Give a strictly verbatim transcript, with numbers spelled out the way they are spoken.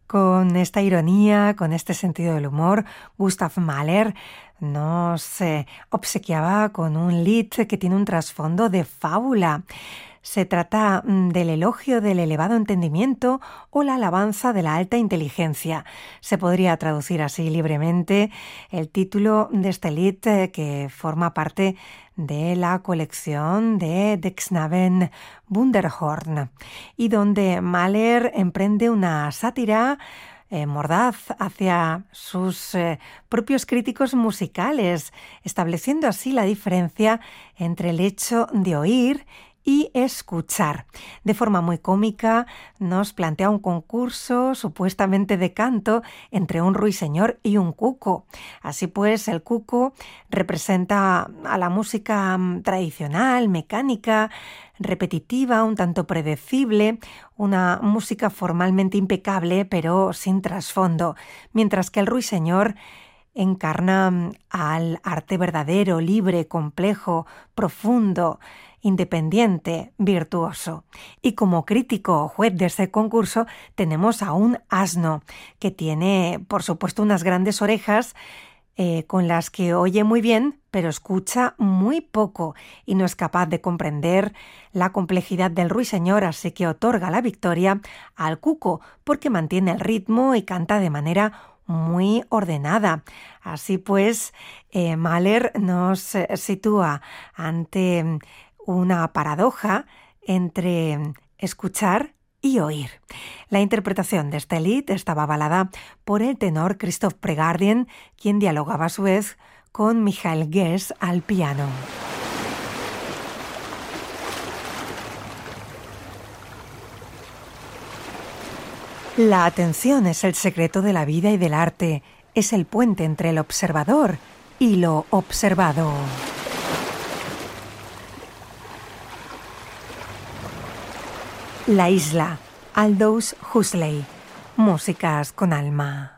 Con esta ironía, con este sentido del humor, Gustav Mahler nos eh, obsequiaba con un lied que tiene un trasfondo de fábula. Se trata mm, del elogio del elevado entendimiento o la alabanza de la alta inteligencia. Se podría traducir así libremente el título de este lied eh, que forma parte de la colección de De Knaben Wunderhorn y donde Mahler emprende una sátira Eh, mordaz hacia sus eh, propios críticos musicales, estableciendo así la diferencia entre el hecho de oír y escuchar. De forma muy cómica nos plantea un concurso supuestamente de canto entre un ruiseñor y un cuco. Así pues, el cuco representa a la música tradicional, mecánica, repetitiva, un tanto predecible, una música formalmente impecable pero sin trasfondo, mientras que el ruiseñor encarna al arte verdadero, libre, complejo, profundo, independiente, virtuoso. Y como crítico o juez de este concurso tenemos a un asno que tiene, por supuesto, unas grandes orejas eh, con las que oye muy bien, pero escucha muy poco y no es capaz de comprender la complejidad del ruiseñor, así que otorga la victoria al cuco porque mantiene el ritmo y canta de manera muy ordenada. Así pues, eh, Mahler nos eh, sitúa ante una paradoja entre escuchar y oír. La interpretación de este lied estaba avalada por el tenor Christoph Pregardien, quien dialogaba a su vez con Michael Guess al piano. La atención es el secreto de la vida y del arte. Es el puente entre el observador y lo observado. La isla, Aldous Huxley. Músicas con alma.